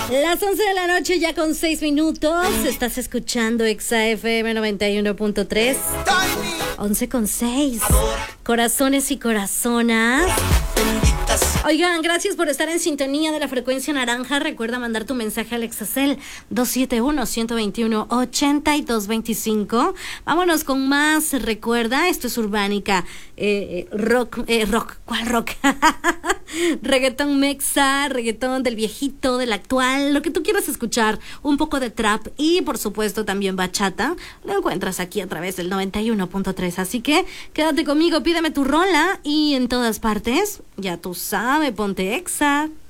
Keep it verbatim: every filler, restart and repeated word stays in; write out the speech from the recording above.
Las once de la noche ya con seis minutos. Estás escuchando Exa F M noventa y uno punto tres. once con seis. Corazones y corazonas. Oigan, gracias por estar en sintonía de la frecuencia naranja. Recuerda mandar tu mensaje al Exacel dos siete uno, uno dos uno, ocho dos dos cinco. Vámonos con más. Recuerda, esto es Urbánica. Eh, rock, eh, rock, ¿cuál rock? Reggaetón mexa, reggaetón del viejito, del actual, lo que tú quieras escuchar. Un poco de trap y, por supuesto, también bachata. Lo encuentras aquí a través del noventa y uno punto tres. Así que quédate conmigo, pídeme tu rola y en todas partes, ya tú sabes, ponte Exa.